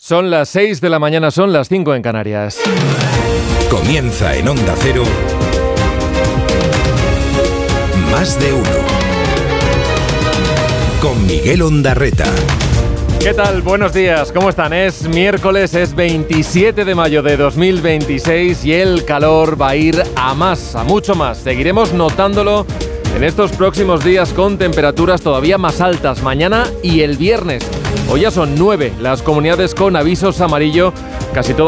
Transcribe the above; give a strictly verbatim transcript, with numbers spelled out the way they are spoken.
Son las seis de la mañana, son las cinco en Canarias. Comienza en Onda Cero Más de Uno con Miguel Ondarreta. ¿Qué tal? Buenos días, ¿cómo están? Es miércoles, es veintisiete de mayo de dos mil veintiséis y el calor va a ir a más, a mucho más. Seguiremos notándolo en estos próximos días con temperaturas todavía más altas mañana y el viernes. Hoy ya son nueve las comunidades con avisos amarillo, casi todas